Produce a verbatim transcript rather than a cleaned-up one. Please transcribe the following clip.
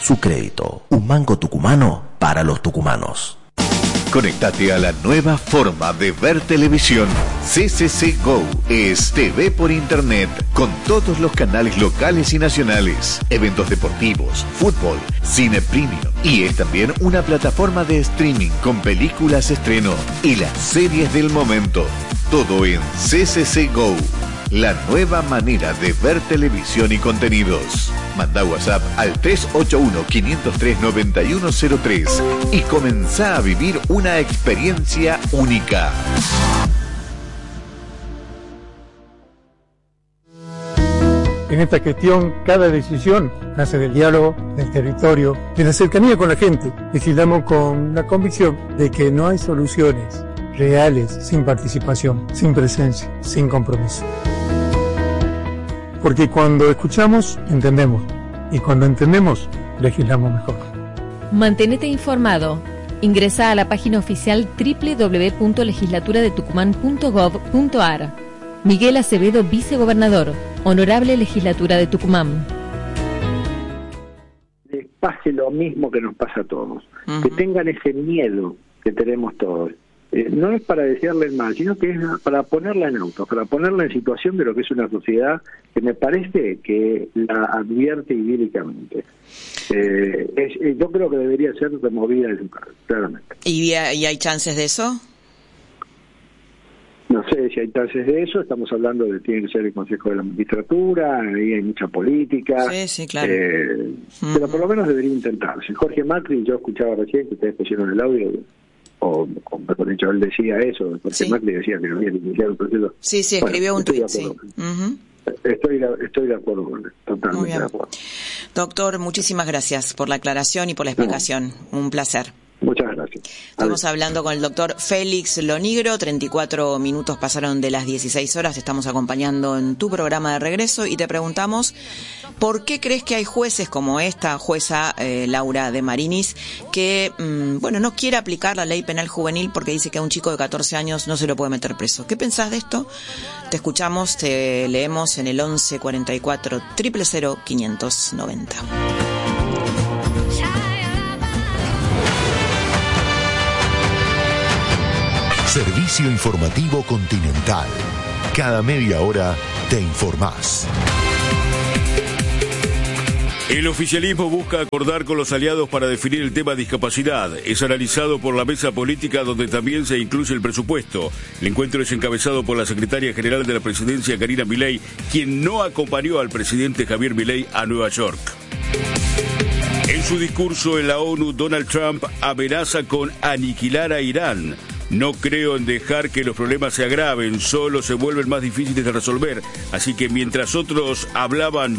su crédito. Un banco tucumano para los tucumanos. Conectate a la nueva forma de ver televisión. C C C Go es T V por internet con todos los canales locales y nacionales, eventos deportivos, fútbol, cine premium, y es también una plataforma de streaming con películas estreno y las series del momento. Todo en C C C Go, la nueva manera de ver televisión y contenidos. Manda WhatsApp al tres ocho uno, cinco cero tres, nueve uno cero tres y comenzá a vivir una experiencia única. En esta gestión, cada decisión nace del diálogo, del territorio, de la cercanía con la gente. Legislamos con la convicción de que no hay soluciones reales sin participación, sin presencia, sin compromiso. Porque cuando escuchamos, entendemos. Y cuando entendemos, legislamos mejor. Mantenete informado. Ingresa a la página oficial doble u doble u doble u punto legislatura de tucumán punto gov punto ar. Miguel Acevedo, vicegobernador. Honorable Legislatura de Tucumán. Les pase lo mismo que nos pasa a todos. Uh-huh. Que tengan ese miedo que tenemos todos. Eh, no es para desearle el mal, sino que es para ponerla en auto, para ponerla en situación de lo que es una sociedad que me parece que la advierte idílicamente. Eh, es, eh, yo creo que debería ser removida de su cargo, claramente. ¿Y, ¿Y hay chances de eso? No sé si hay chances de eso, estamos hablando de tiene que ser el Consejo de la Magistratura, ahí hay mucha política. Sí, sí, claro. Eh, uh-huh. Pero por lo menos debería intentarse. Jorge Macri, yo escuchaba recién que ustedes pusieron el audio, o, o mejor dicho, él decía eso, Jorge sí. Macri decía que no había que iniciar un proceso. Sí, sí, escribió bueno, un tuit, sí. Uh-huh. Estoy, de, estoy de acuerdo con él, totalmente de acuerdo. Doctor, muchísimas gracias por la aclaración y por la explicación. No. Un placer. Muchas gracias. Estamos hablando con el doctor Félix Lonigro. treinta y cuatro minutos pasaron de las dieciséis horas. Te estamos acompañando en tu programa de regreso y te preguntamos ¿por qué crees que hay jueces como esta jueza eh, Laura de Marinis que, mmm, bueno, no quiere aplicar la ley penal juvenil porque dice que a un chico de catorce años no se lo puede meter preso? ¿Qué pensás de esto? Te escuchamos, te leemos en el once cuarenta y cuatro, cero cero cero, quinientos noventa. Servicio Informativo Continental. Cada media hora te informás. El oficialismo busca acordar con los aliados para definir el tema discapacidad. Es analizado por la mesa política donde también se incluye el presupuesto. El encuentro es encabezado por la secretaria general de la presidencia, Karina Milei, quien no acompañó al presidente Javier Milei a Nueva York. En su discurso en la ONU, Donald Trump amenaza con aniquilar a Irán. No creo en dejar que los problemas se agraven, solo se vuelven más difíciles de resolver. Así que mientras otros hablaban